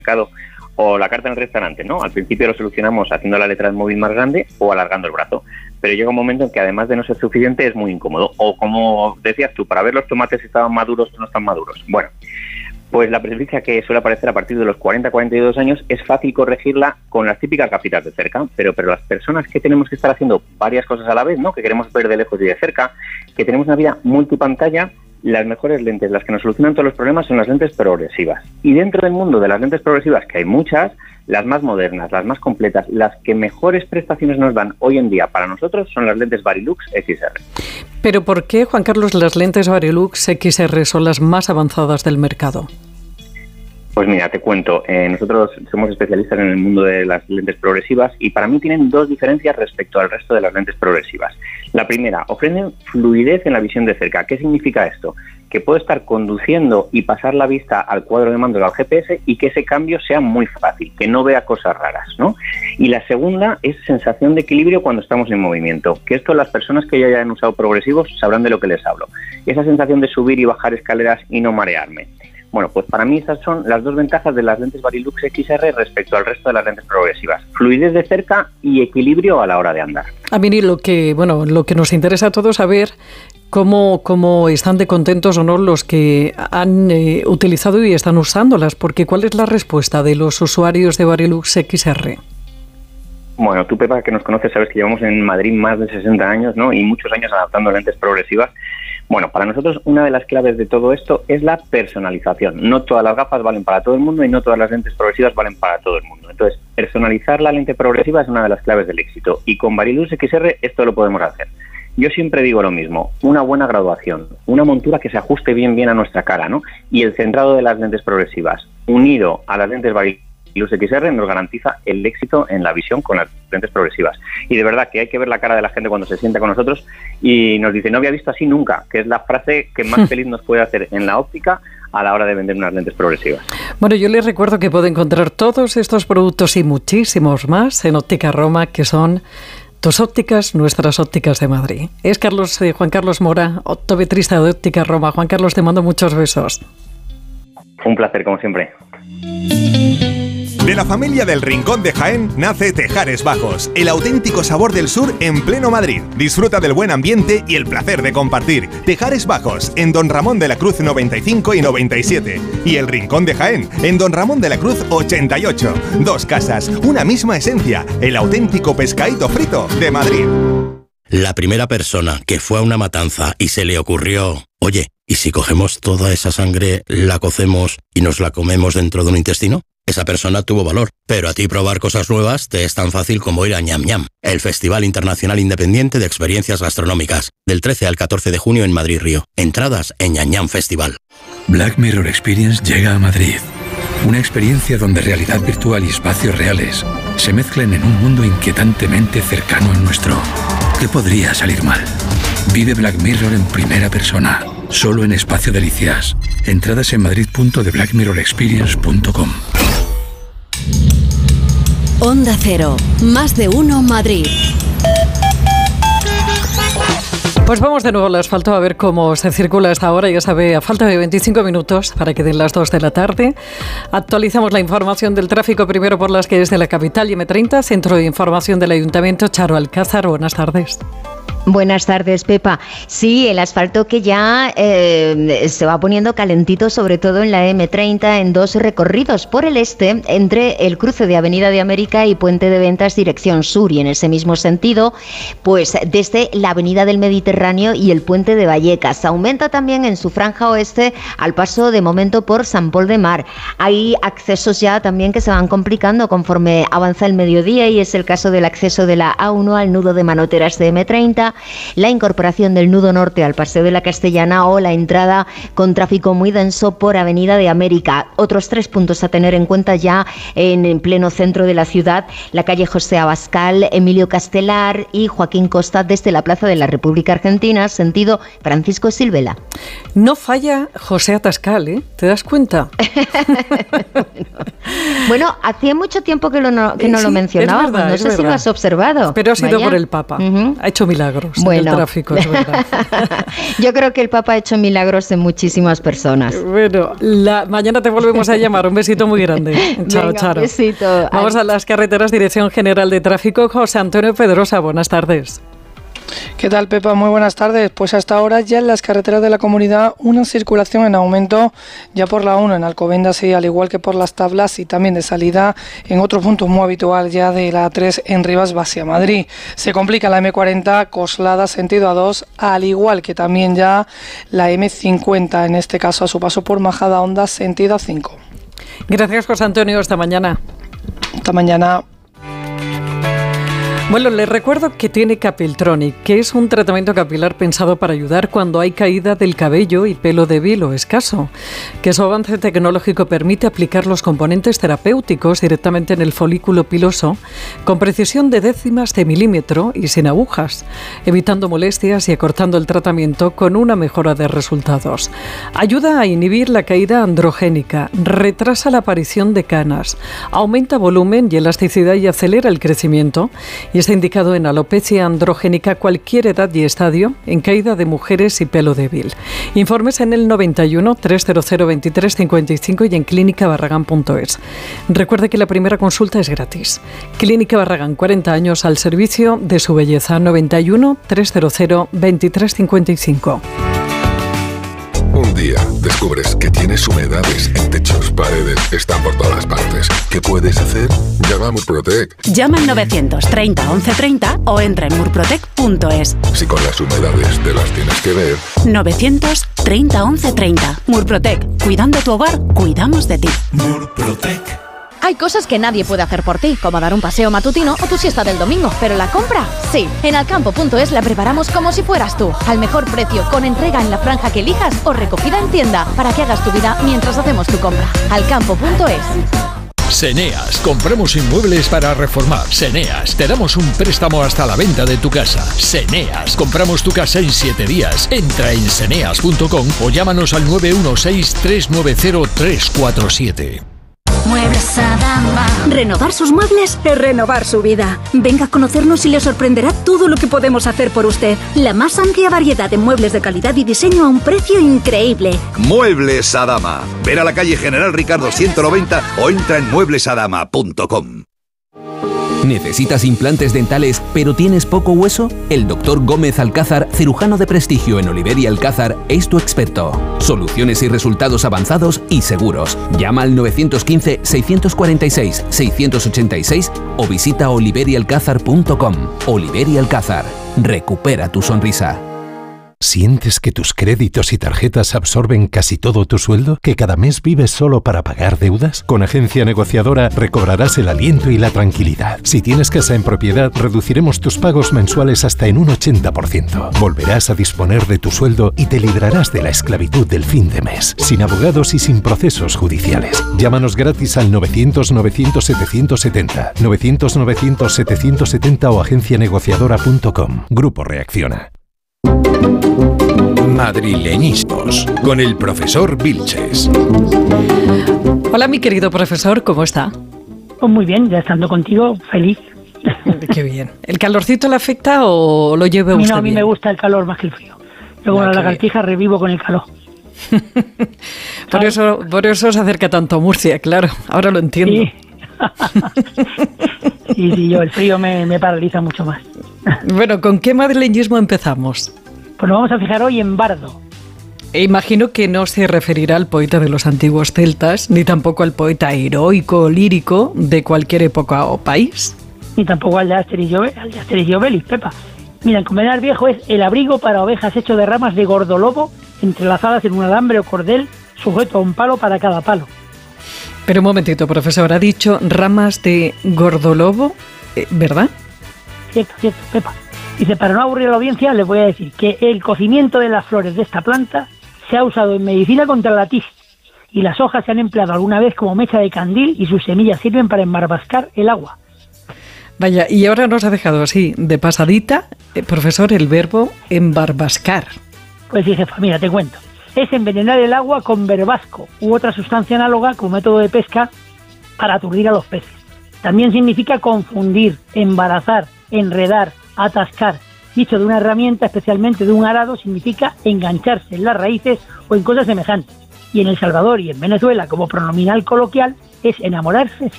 mercado, o la carta en el restaurante, ¿no? Al principio lo solucionamos haciendo la letra del móvil más grande o alargando el brazo, pero llega un momento en que además de no ser suficiente es muy incómodo, o como decías tú, para ver los tomates si estaban maduros o no están maduros. Bueno, pues la presbicia que suele aparecer a partir de los 40-42 años es fácil corregirla con las típicas gafitas de cerca, pero las personas que tenemos que estar haciendo varias cosas a la vez, ¿no? Que queremos ver de lejos y de cerca, que tenemos una vida multipantalla, las mejores lentes, las que nos solucionan todos los problemas, son las lentes progresivas. Y dentro del mundo de las lentes progresivas, que hay muchas, las más modernas, las más completas, las que mejores prestaciones nos dan hoy en día para nosotros son las lentes Varilux XR. ¿Pero por qué, Juan Carlos, las lentes Varilux XR son las más avanzadas del mercado? Pues mira, te cuento, nosotros somos especialistas en el mundo de las lentes progresivas y para mí tienen dos diferencias respecto al resto de las lentes progresivas. La primera, ofrecen fluidez en la visión de cerca. ¿Qué significa esto? Que puedo estar conduciendo y pasar la vista al cuadro de mando al GPS y que ese cambio sea muy fácil, que no vea cosas raras, ¿no? Y la segunda es sensación de equilibrio cuando estamos en movimiento, que esto las personas que ya hayan usado progresivos sabrán de lo que les hablo. Esa sensación de subir y bajar escaleras y no marearme. Bueno, pues para mí esas son las dos ventajas de las lentes Varilux XR respecto al resto de las lentes progresivas. Fluidez de cerca y equilibrio a la hora de andar. A mí lo que nos interesa a todos saber cómo están de contentos o no los que han utilizado y están usándolas, porque ¿cuál es la respuesta de los usuarios de Varilux XR? Bueno, tú, Pepa, que nos conoces, sabes que llevamos en Madrid más de 60 años, ¿no? Y muchos años adaptando lentes progresivas. Bueno, para nosotros una de las claves de todo esto es la personalización. No todas las gafas valen para todo el mundo y no todas las lentes progresivas valen para todo el mundo. Entonces, personalizar la lente progresiva es una de las claves del éxito. Y con Varilux XR esto lo podemos hacer. Yo siempre digo lo mismo, una buena graduación, una montura que se ajuste bien a nuestra cara, ¿no? Y el centrado de las lentes progresivas, unido a las lentes Varilux XR, nos garantiza el éxito en la visión con las lentes progresivas. Y de verdad que hay que ver la cara de la gente cuando se sienta con nosotros y nos dice, no había visto así nunca, que es la frase que más feliz nos puede hacer en la óptica a la hora de vender unas lentes progresivas. Bueno, yo les recuerdo que puede encontrar todos estos productos y muchísimos más en Óptica Roma, que son tus ópticas, nuestras ópticas de Madrid. Es Juan Carlos Mora, optometrista de Óptica Roma. Juan Carlos, te mando muchos besos. Un placer, como siempre. De la familia del Rincón de Jaén nace Tejares Bajos, el auténtico sabor del sur en pleno Madrid. Disfruta del buen ambiente y el placer de compartir. Tejares Bajos, en Don Ramón de la Cruz 95 y 97. Y el Rincón de Jaén, en Don Ramón de la Cruz 88. Dos casas, una misma esencia, el auténtico pescadito frito de Madrid. La primera persona que fue a una matanza y se le ocurrió, oye, ¿y si cogemos toda esa sangre, la cocemos y nos la comemos dentro de un intestino? Esa persona tuvo valor, pero a ti probar cosas nuevas te es tan fácil como ir a Ñam Ñam, el Festival Internacional Independiente de Experiencias Gastronómicas, del 13 al 14 de junio en Madrid Río. Entradas en Ñam Ñam Festival. Black Mirror Experience llega a Madrid. Una experiencia donde realidad virtual y espacios reales se mezclan en un mundo inquietantemente cercano al nuestro. ¿Qué podría salir mal? Vive Black Mirror en primera persona, solo en Espacio Delicias. Entradas en madrid.theblackmirrorexperience.com. Onda Cero, más de uno Madrid. Pues vamos de nuevo al asfalto a ver cómo se circula hasta ahora. Ya sabe, a falta de 25 minutos para que den las 2 de la tarde. Actualizamos la información del tráfico primero por las calles de la capital y M30, Centro de Información del Ayuntamiento. Charo Alcázar, buenas tardes. Buenas tardes, Pepa. Sí, el asfalto que ya se va poniendo calentito, sobre todo en la M30, en dos recorridos. Por el este, entre el cruce de Avenida de América y Puente de Ventas, dirección sur. Y en ese mismo sentido, pues desde la Avenida del Mediterráneo y el Puente de Vallecas. Aumenta también en su franja oeste al paso de momento por San Pol de Mar. Hay accesos ya también que se van complicando conforme avanza el mediodía, y es el caso del acceso de la A1 al nudo de Manoteras de M30, la incorporación del nudo norte al Paseo de la Castellana o la entrada con tráfico muy denso por Avenida de América. Otros 3 puntos a tener en cuenta ya en pleno centro de la ciudad: la calle José Abascal, Emilio Castelar y Joaquín Costa desde la Plaza de la República Argentina, sentido Francisco Silvela. No falla José Abascal, ¿eh? ¿Te das cuenta? Bueno, hacía mucho tiempo que no lo mencionábamos, no sé si lo has observado. Pero ha sido por el Papa, ha hecho milagros en el tráfico, es verdad. Yo creo que el Papa ha hecho milagros en muchísimas personas. Bueno, mañana te volvemos a llamar, un besito muy grande. Chao, Venga, Charo. Un besito. Vamos a las carreteras, Dirección General de Tráfico, José Antonio Pedrosa, buenas tardes. ¿Qué tal, Pepa? Muy buenas tardes. Pues hasta ahora ya en las carreteras de la comunidad una circulación en aumento ya por la 1 en Alcobendas y al igual que por las tablas y también de salida en otro punto muy habitual ya de la A3 en Rivas hacia Madrid. Se complica la M40 Coslada sentido A2 al igual que también ya la M50 en este caso a su paso por Majada Honda sentido A5. Gracias, José Antonio. Hasta mañana. Hasta mañana. Bueno, les recuerdo que tiene Capiltronic, que es un tratamiento capilar pensado para ayudar cuando hay caída del cabello y pelo débil o escaso, que su avance tecnológico permite aplicar los componentes terapéuticos directamente en el folículo piloso con precisión de décimas de milímetro y sin agujas, evitando molestias y acortando el tratamiento con una mejora de resultados. Ayuda a inhibir la caída androgénica, retrasa la aparición de canas, aumenta volumen y elasticidad y acelera el crecimiento, y está indicado en alopecia androgénica cualquier edad y estadio, en caída de mujeres y pelo débil. Informes en el 91 300 23 55 y en clínicabarragán.es. Recuerde que la primera consulta es gratis. Clínica Barragán, 40 años al servicio de su belleza. 91 300 23 55. Un día descubres que tienes humedades en techos, paredes, están por todas partes. ¿Qué puedes hacer? Llama a Murprotec. Llama al 930 1130 o entra en murprotec.es. Si con las humedades te las tienes que ver. 930 1130. Murprotec. Cuidando tu hogar, cuidamos de ti. Murprotec. Hay cosas que nadie puede hacer por ti, como dar un paseo matutino o tu siesta del domingo, pero la compra, sí. En alcampo.es la preparamos como si fueras tú, al mejor precio, con entrega en la franja que elijas o recogida en tienda, para que hagas tu vida mientras hacemos tu compra. Alcampo.es. Seneas, compramos inmuebles para reformar. Seneas, te damos un préstamo hasta la venta de tu casa. Seneas, compramos tu casa en 7 días. Entra en seneas.com o llámanos al 916-390-347. Muebles Adama. Renovar sus muebles es renovar su vida. Venga a conocernos y le sorprenderá todo lo que podemos hacer por usted. La más amplia variedad de muebles de calidad y diseño a un precio increíble. Muebles Adama. Ver a la calle General Ricardo 190 o entra en mueblesadama.com. ¿Necesitas implantes dentales pero tienes poco hueso? El Dr. Gómez Alcázar, cirujano de prestigio en Oliver y Alcázar, es tu experto. Soluciones y resultados avanzados y seguros. Llama al 915-646-686 o visita oliverialcázar.com. Oliver y Alcázar. Recupera tu sonrisa. ¿Sientes que tus créditos y tarjetas absorben casi todo tu sueldo? ¿Que cada mes vives solo para pagar deudas? Con Agencia Negociadora recobrarás el aliento y la tranquilidad. Si tienes casa en propiedad, reduciremos tus pagos mensuales hasta en un 80%. Volverás a disponer de tu sueldo y te librarás de la esclavitud del fin de mes, sin abogados y sin procesos judiciales. Llámanos gratis al 900-900-770, 900-900-770 o agencianegociadora.com. Grupo Reacciona. Madrileñismos, con el profesor Vilches. Hola, mi querido profesor, ¿cómo está? Pues muy bien, ya estando contigo, feliz. Qué bien. ¿El calorcito le afecta o lo lleva usted bien? A mí me gusta el calor más que el frío. Luego la lagartija revivo con el calor. Por eso se acerca tanto a Murcia, claro. Ahora lo entiendo. Sí, sí, yo el frío me paraliza mucho más. Bueno, ¿con qué madrileñismo empezamos? Pues nos vamos a fijar hoy en Bardo. Imagino que no se referirá al poeta de los antiguos celtas, ni tampoco al poeta heroico o lírico de cualquier época o país. Ni tampoco al de Asterix y Obelix, Pepa. Mira, en Comendador Viejo es el abrigo para ovejas hecho de ramas de gordolobo entrelazadas en un alambre o cordel sujeto a un palo para cada palo. Pero un momentito, profesor, ha dicho ramas de gordolobo, ¿verdad? Cierto, Pepa. Dice, para no aburrir a la audiencia, les voy a decir que el cocimiento de las flores de esta planta se ha usado en medicina contra la tifus y las hojas se han empleado alguna vez como mecha de candil y sus semillas sirven para embarbascar el agua. Vaya, y ahora nos ha dejado así, de pasadita, profesor, el verbo embarbascar. Pues sí, jefa, mira, te cuento. Es envenenar el agua con verbasco u otra sustancia análoga como método de pesca para aturdir a los peces. También significa confundir, embarazar, enredar, atascar. Dicho de una herramienta, especialmente de un arado, significa engancharse en las raíces o en cosas semejantes. Y en El Salvador y en Venezuela, como pronominal coloquial, es enamorarse